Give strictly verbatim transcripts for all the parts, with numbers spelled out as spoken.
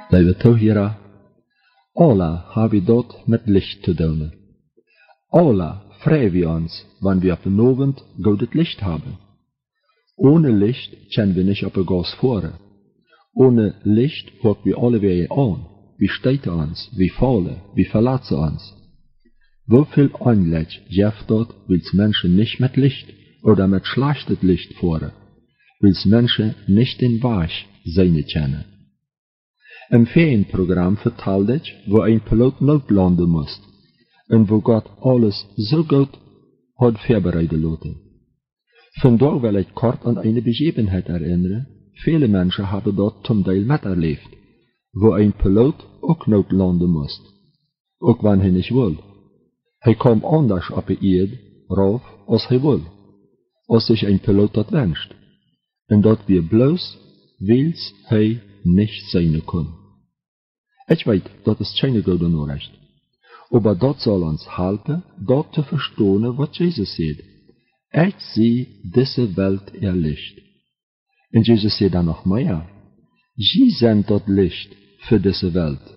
Lieve toehiera, alla har vi dort met licht te doen. Alla vrij we ons, wanneer we op de avond goed het licht hebben. Ohne licht kunnen we niet op de gas voeren. Ohne licht hoort we alle weer aan. We stijten ons, we vallen, we verlaten ons. Hoeveel aanleg geeft dat, wils mensen niet met licht oder met slecht het licht voeren, wils mensen niet den weg zijn kennen. Im Ferienprogramm vertelde ich, wo ein Pilot noodlanden moest, en wo Gott alles so gut had voorbereiden laten. Vandaag wil ik kort aan eine Begebenheit erinnern. Viele mensen hebben dat zum Teil miterlebt, wo ein Pilot ook noodlanden moest, ook wanneer hij niet wil. Hij kwam anders op de aarde rauf als hij wil, als zich een Pilot dat wenscht, en dat weer bloos wils hij niet zijn kon. Ik weet, dat is geen goede Nachricht, maar dat zal ons helpen, dat te verstaan wat Jezus zegt. Ik zie deze wereld er licht. En Jezus zegt dan nog meer, Sie zijn dat licht voor deze wereld.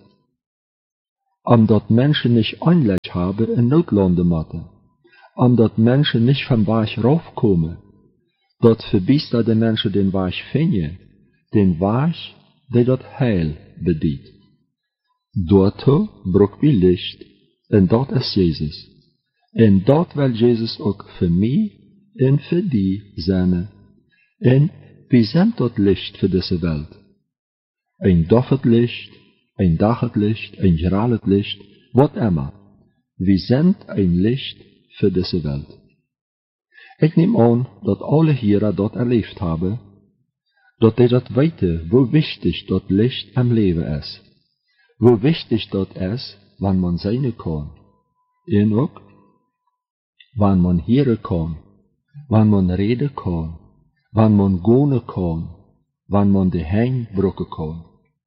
Omdat mensen niet aanleg hebben en noodlanden moeten, omdat mensen niet van weg raufkomen, dat verbiedt de mensen den weg vinden, den weg die dat heil bedient. Daartoe brok we licht, en dat is Jezus. En dat wil Jezus ook voor mij en voor die zijn. En we zijn dat licht voor deze wereld. Een doffend licht, een dagend licht, een geralend licht, wat immer. We zijn een licht voor deze wereld. Ik neem aan dat alle heren dat erleefd hebben, dat die dat weten hoe wichtig dat licht im leven is. Hoe wichtig dat is, wanneer man zijn kan. En ook, wanneer man heren kan, wanneer man reden kan, wanneer man gaan kan, wanneer man de heen brokken kan.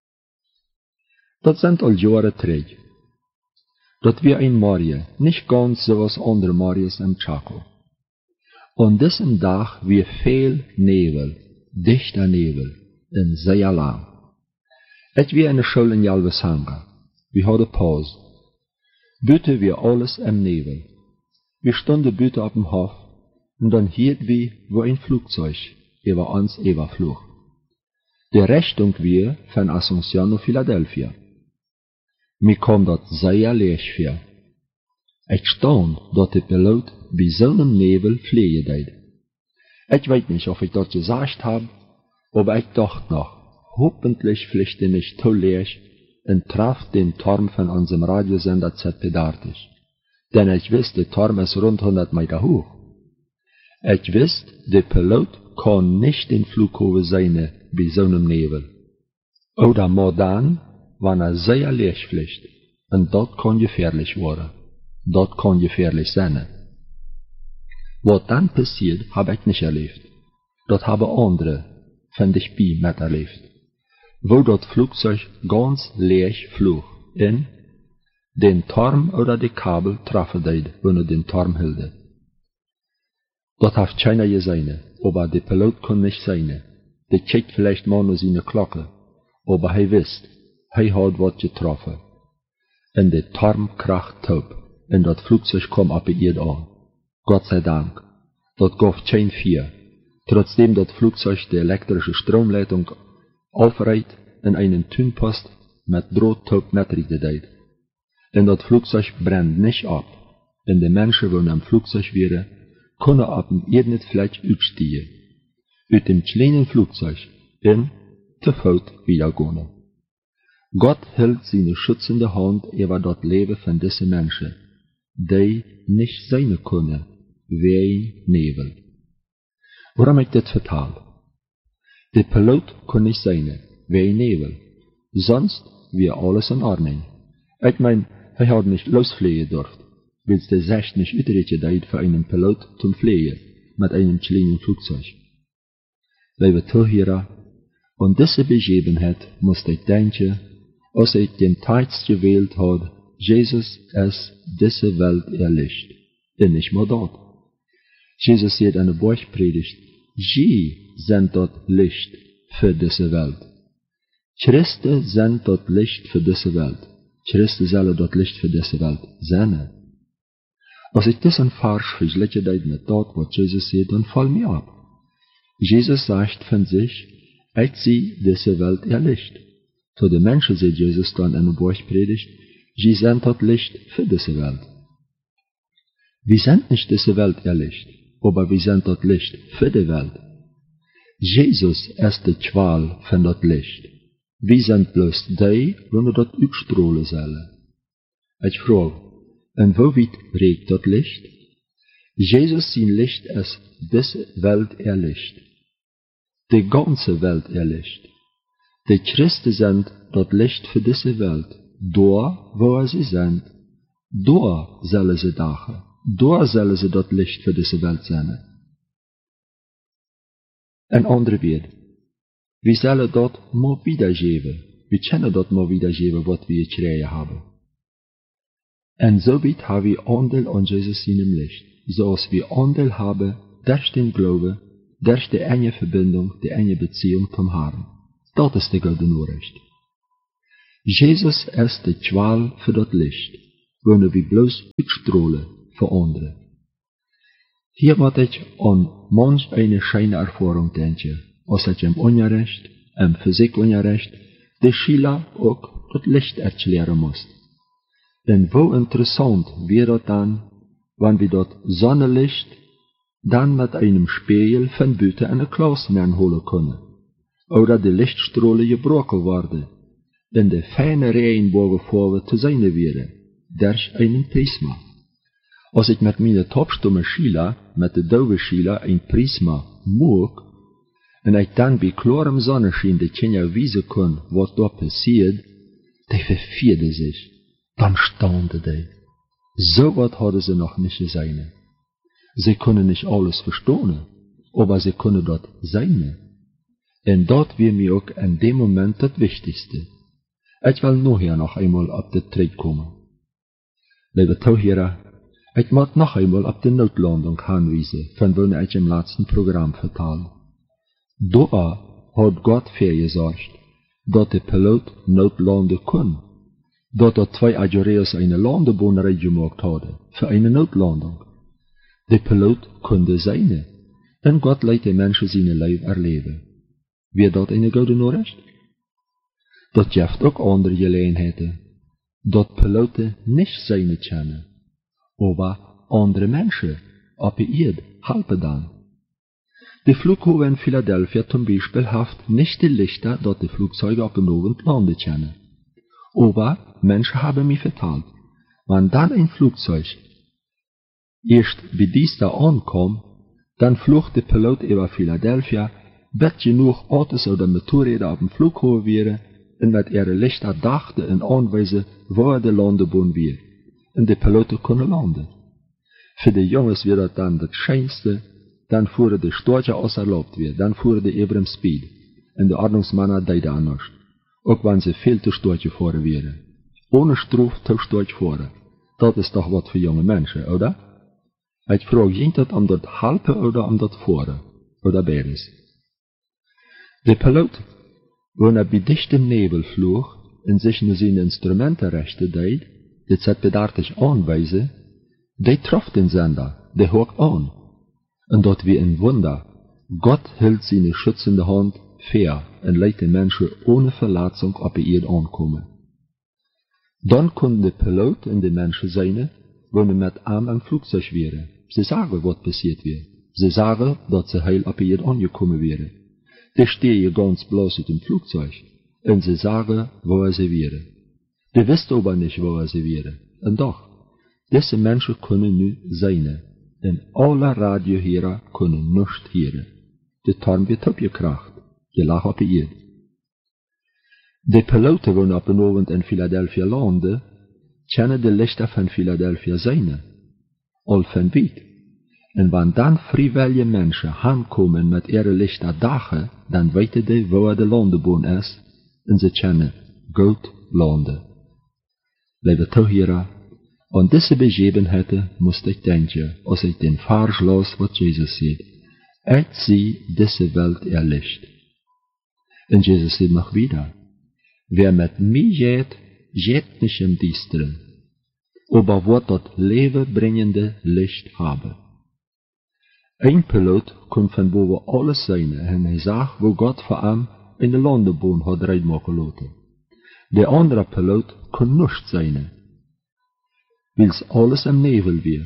Dat zijn al jaren terug. Dat we een Maria, niet ganz zoals andere Maria's in Chaco. Aan deze dag weer veel nevel, dichte nevel, en zeer lang. Ik weer in de school in Jalvesanga. We hadden pauze. Buiten weer alles im nevel. We stonden buiten op een hof, en dan hielden we wo een vliegtuig over ons overvloog. De richting weer van Asunción naar Philadelphia. Me kwam dat zeer leeg voor. Ik staun dat de piloot bij zo'n nevel vliegen deed. Ik weet niet of ik dat gezegd heb, maar ik dacht nog, hoffentlich vliegt er nicht zu leeg en traf den Turm von unserem Radiosender Z P dertig. Denn ich wist, der Turm ist rund hundert Meter hoch. Ich wist, der Pilot kann nicht den Flughafen sein bei so einem Nebel. Oder maar dann, wenn er sehr leeg vliegt. Und dat kann gefährlich worden. Dat kann gefährlich sein. Was dann passiert, habe ich nicht erlebt. Dat hebben andere von dich bei miterlebt. Wo dat Flugzeug ganz leeg vloog en den Turm oder die Kabel trafen deed, wanneer den Turm hielden. Dat heeft keiner gesehen, aber der Pilot kon nicht sein. Der kijkt vielleicht mal naar zijn klokken, aber hij wist, hij had wat getroffen. En de Turm kracht taub, en dat Flugzeug kwam op de aarde aan. Gott sei Dank, dat gaf geen vier, trotzdem dat Flugzeug de elektrische Stroomleitung aufreiht in einen Tünpost mit Drahttaub mitreden deed. En dat Flugzeug brennt nicht ab, en de mensen die am Flugzeug wären, kunnen op een eernet vlek uitstijgen, uit dem kleinen Flugzeug en te voet wieder gaan. Gott hield zijn schützende hand over dat leven van deze mensen, die niet zijn kunnen, wie nevel. Waarom ik dit vertaal? De piloot kon niet zijn, wie nevel. Sonst wäre alles in Ordnung. Ik mein, hij had niet losvliegen durft, wils de zegt niet uitgereicht voor einen Pilot zum Fliegen mit einem kleinen Flugzeug. Liebe Zuhörer, an diese Begebenheit musste ich denken, als ich den Text gewählt had, Jesus ist diese Welt erlicht, und nicht mehr dort. Jesus sagt in der Bergpredigt, Sie sind dort Licht für diese Welt. Christen sind das Licht für diese Welt. Christen zullen dat licht voor deze wereld zijn. Als ik deze vers vergelijke met dat wat Jezus zei, dan valt mir op. Jezus zegt van zich, ik zie deze wereld erlicht. Zu den Menschen sagt Jesus dann in der Bergpredigt, sie sind das Licht für diese Welt. Wir sind nicht diese Welt erlicht, aber wir sind das Licht für die Welt. Jesus ist die Qual von das Licht. Wir sind bloß die, wenn wir das uitstrahlen sollen. Ich frage, en wo weit reicht das Licht? Jesus sein Licht ist diese Welt erlicht. Die ganze Welt erlicht. Die Christen sind das Licht für diese Welt. Dort, wo sie sind, dort sollen sie dagen. Dort sollen sie das Licht für diese Welt sein. Een andere weer. Wir sollen dort mal wiedergeben. Wir können dort mal wiedergeben, was wir gekregen haben. En somit haben wir Andel an Jesus in dem Licht. Zoals wir Andel haben durch den Glauben, durch die enge Verbindung, die enge Beziehung zum Herrn. Dat is de goede Nachricht. Jesus ist die Qual für das Licht, wanneer wir bloß uitstrahlen für andere. Hier moet ik aan manch eine schöne Erfahrung denken, als ik im Unterricht, im Physikunterricht, de Schüler ook das Licht erklären moest. Denn wo interessant wäre das dann, wenn wir das Sonnenlicht dann mit einem Spiegel von buiten in de Klasse holen können. Oder die Lichtstrahlen gebrochen worden, denn de feine Regenbogenfarbe zu sein wäre, durch einen Prisma. Als ich mit meine topstumme Schüler, mit de dove Schüler ein Prisma moog, en ich dann bei klarem Sonnenschein de Kinder wiesen kon, was da passiert, die vervierden sich, dann staunten die. So wat hadden sie noch nicht gesehen. Sie können nicht alles verstehen, aber sie können dort sein. En dat weer mir ook in dem Moment het wichtigste. Ik wil nog nog eenmaal op de treed komen. Lieve toeheren, ik moet nog eenmaal op de noodlanding aanwijzen, van wanneer ik im laatste programma vertaal. Daar had God voor gezorgd, dat de piloot noodlanden kon. Dat er twee Ajoreus een landenbonerij gemaakt hadden, voor een noodlanding. De piloot kon zijn, en God leidt de mensen zijn leven erleven. Wie dat een goede Nachricht? Dat geeft ook andere gelegenheden, dat piloten niet zijn kennen, maar andere mensen op de aarde helpen dan. De Flughafen in Philadelphia zum Beispiel heeft nicht die Lichter, dat de Flugzeuge op een Abend landen können. Aber Menschen haben mir vertalt, wenn dann ein Flugzeug erst bei dieser ankommt, dann flucht der Pilot über Philadelphia, bet genoeg Autos oder Motorräder op dem Flughafen wären, en met ihre Lichter dachten en aanwijzen waar de landebaan weer. En de piloten konden landen. Für die Jungs wäre das dann das Schönste, dann fuhren die Storche auserlaubt weer, dann fuhren die über dem Speed. En de Ordnungsmänner deden anders. Ook wenn sie viel zu Storche fahren wären. Ohne Straf zu Storche fahren. Das ist doch was für junge Menschen, oder? Ich frage, ging das um das Halten oder um das Fahren? Oder beides? De piloot, wanneer er bij dichtem Nebel vloog en zich naar zijn instrumenten rechten deed, dit zet bedaartig aanwijzen, die trof den zender, die hoog aan. En dat wie een Wunder, Gott hield zijn schützende Hand fair en leidt de mensen ohne Verletzung op de Erde aankomen. Dan kon de piloot en de mensen zijn, wanneer met hem een vliegtuig wären. Ze zagen wat passiert weer. Ze zagen dat ze heil op de Erde aangekomen wären. Die stehen ganz bloß in dem Flugzeug, und sie sagen, wo sie wären. Die wissen aber nicht, wo sie wären. Und doch, diese Menschen können nu sein, und alle Radiohörer können nicht hören. Die Tarn wird abgekracht, die lag auf der Erde. Die Piloten, die op een Abend in Philadelphia landen, kennen de Lichter van Philadelphia sein, al van weit. En wanneer dan vrijwillige mensen aankomen met ihre Lichter dagen, dan weten die waar de landebaan is, en ze kennen goed landen. Lieve toeheren, aan deze begebenheden moest ik denken, als ik den Vers las wat Jezus zei. Ik zie deze Welt erlicht. En Jezus zei nog wieder, Wer met mij jeet, jeet nicht im Düsteren, aber wird dat levenbrengende Licht haben. Een piloot kon van boven alles zijn en hij zag hoe God voor hem in de landebaan had rijden laten. De andere piloot kon niets zijn, wils alles im nevel weer.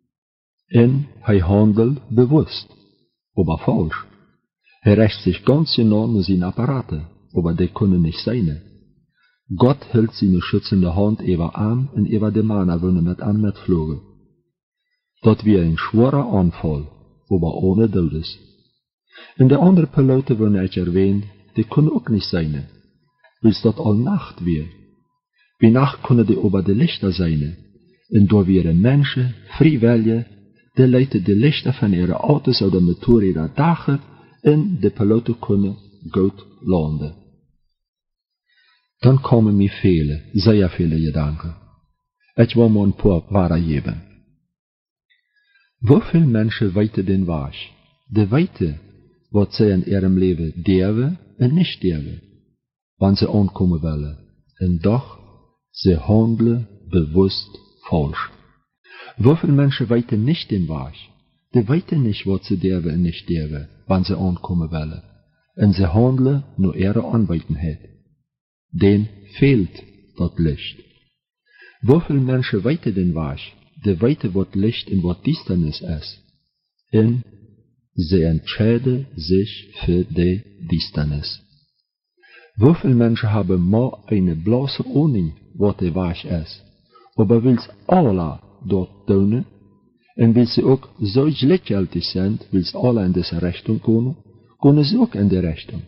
En hij handelt bewust, aber falsch. Hij richt zich ganz genau naar zijn apparaten, aber die kunnen niet zijn. Gott hield zijn schützende hand über aan en über de mannen wonen met aan met vlogen. Dat weer een zware aanval, aber ohne Todes. En de andere piloten wonen uit erwähnt, die kunnen ook niet zijn, wils dat al nacht weer. Bij nacht kunnen die over de lichter zijn, en door weer mensen, vrijwillig, die leiden de lichten van ihre auto's of de motorrijden dagen, en de piloten kunnen goed landen. Dan komen mij vele, zeer vele gedanken. Ik wil maar een paar weitergeben. Hoeveel mensen weten den waar? Die weten wat zij in ihrem leven durven en niet durven, wanneer ze aankomen willen, en doch ze handelen bewust falsch. Hoeveel mensen weten niet den waar? Die weten niet wat ze durven en niet durven, wanneer ze aankomen willen, en ze handelen naar ihre aanwezigheid. Den fehlt dat licht. Hoeveel mensen weten den waar? Die weten wat licht en wat duisternis is. En ze entscheiden zich voor de duisternis. Hoeveel mensen hebben maar een bloze ahnung wat de waar is, aber wils Allah dat doen, en wils ze ook zo gelijkgültig zijn, wils Allah in deze richting komen, kunnen ze ook in de richting.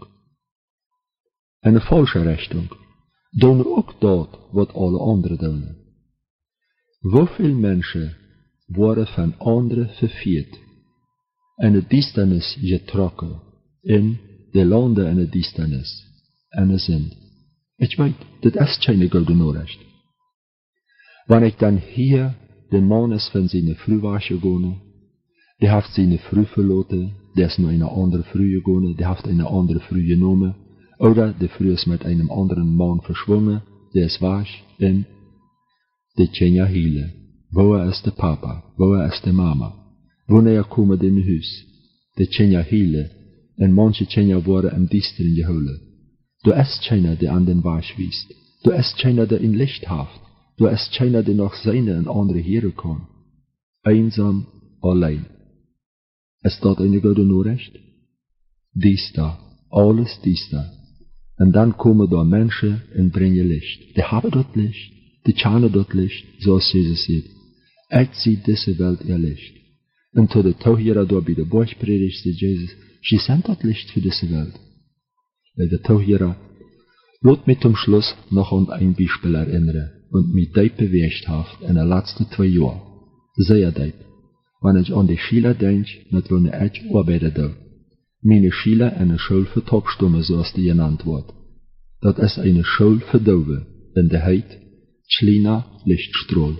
In de falsche richting. Doen ook dat wat alle anderen doen. Hoeveel mensen worden van anderen vervierd, en de duisternis getrokken, in de landen en de duisternis, en de zin. Ik weet, dit is geen goede Nachricht. Wanneer ik dan hier de man is van zijn vrouw was gegaan, die heeft zijn vrouw verlaten, die is naar een andere vrouw gegaan, die heeft een andere vrouw genomen, oder de vrouw is met een andere man verschwommen, die is was, en de tjenja hielen. Waar is de papa? Waar is de mama? Wanneer komen die in huis? De tjenja hielen, en manche tjenja worden in duisteren gehouden. Er is keiner, die an den was wiest. Er is keiner, der in licht haft. Er is keiner, der noch seine en andere heren kan. Einsam, allein. Is dat een goede Nachricht? Düster, alles düster. En dan komen daar mensen en brengen licht. Die hebben dat licht, die kennen dat licht, zoals Jezus zegt. Ik zie deze wereld ihr licht. En tot de touwheren daar bij de borgpredigt zei Jezus, je zendt dat licht voor deze wereld. Bij de touwheren, laat mij zum Schluss nog aan een Beispiel erinnern, und mich diep beweegt heeft in de laatste twee jaar. Zeer diep. Wanneer ik aan de Schüler denk, dat wanneer ik arbeiden doe. Meine Schüler eine Schule für Taubstumme, zoals die genannt wordt. Dat is eine Schule für Dove, in de heet Kleiner Lichtstrahl.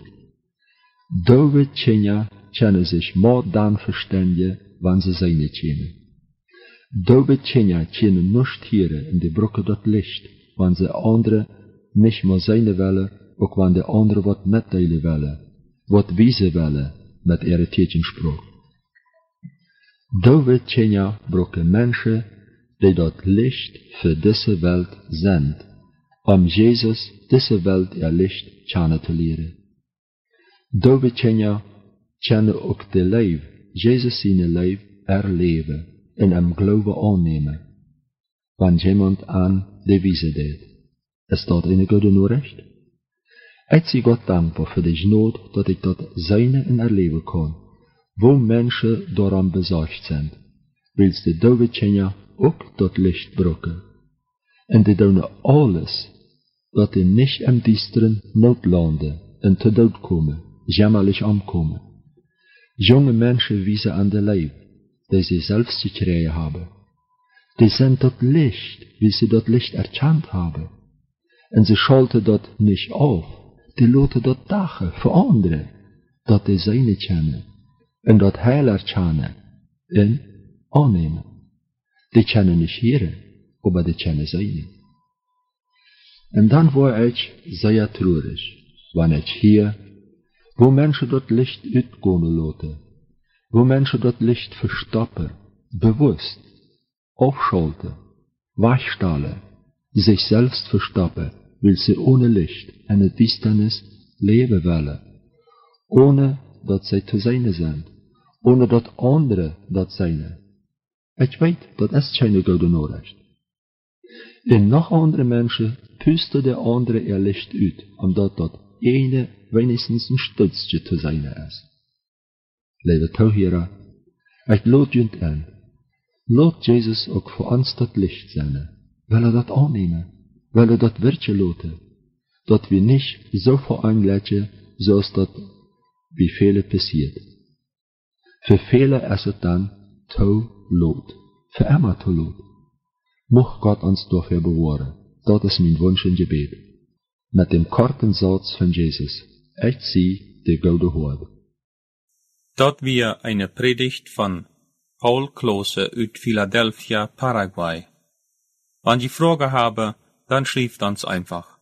Dove Tjenja kennen sich maar dan verständigen, wann sie seine kennen. Dove Tjenja kennen nicht hieren in de brokken dat Licht, wann sie andere nicht mehr seine willen, ook wann de andere wat mitteilen willen, wat wiesen willen, met ihre Tietjensprache. Dove Tjenja brokken mensen die dat licht voor deze wereld zendt, om Jezus deze wereld ihr licht kennen te leren. Dove Tjenja kennen ook de leef, Jezus zijn leef erleven en hem geloven aannemen, wanneer iemand aan de wiese deed. Is dat een goede Nachricht? Ik zie God dankbaar voor de genade dat ik dat zijne en erleven kan, wo mensen daaraan bezorgd zijn, wils de Dove Tjenja ook dat licht brokken. En die doen alles, dat die niet im duisteren noodlanden en te dood komen, jammerlich omkomen. Jonge mensen wiesen aan de leef, die ze zelfs gekregen hebben. Die zijn dat licht, wie ze dat licht erkannt hebben. En ze schalten dat niet af, die laten dat dagen voor anderen, dat die zijne kennen. En dat heil erkennen en aannemen. Die kennen niet heren, maar die kennen zijne. En dan word ik zeer treurig, wanneer ik hier, wo mensen dat licht uitkomen laten, wo mensen dat licht verstoppen, bewusst, aufschalten, wegstalen, sich selbst verstoppen, weil sie ohne Licht en het Duisternis leven willen, ohne dat zij te zijn zijn, ohne dat anderen dat zijn. Ik weet, dat is geen goede Nachricht. En nog andere mensen pusten de andere ihr Licht uit, omdat dat ene wenigstens een stützje te zijn is. Lieve toehoorder, ik laat jullie aan. Laat Jezus ook voor ons dat licht zijn. Wil er dat aannemen? Wil er dat werken laten? Dat we niet zo veranlaten, zoals dat bij velen passiert. Voor velen is het dan te laat. Voor immer te laat. Mocht Gott uns dafür bewahren. Dat is mijn Wunsch en Gebet. Met dem korten Satz von Jesus. Ich zie de gouden Horde. Dat wir eine Predigt von Paul Klose uit Philadelphia, Paraguay. Wenn Sie Fragen haben, dann schreibt uns einfach.